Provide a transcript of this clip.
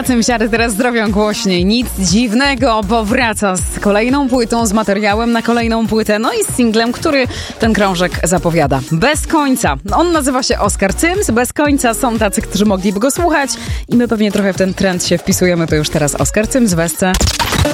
Cymsiary teraz zrobią głośniej. Nic dziwnego, bo wraca z kolejną płytą, z materiałem na kolejną płytę, no i z singlem, który ten krążek zapowiada. Bez końca. On nazywa się Oskar Cyms. Bez końca są tacy, którzy mogliby go słuchać i my pewnie trochę w ten trend się wpisujemy. To już teraz Oskar Cyms w Esce.